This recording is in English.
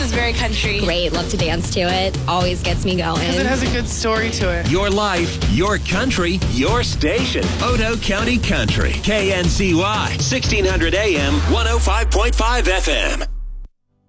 is very country. Great. Love to dance to it. Always gets me going. Because it has a good story to it. Your life, your country, your station. Otoe County Country. KNCY. 1600 AM, 105.5 FM.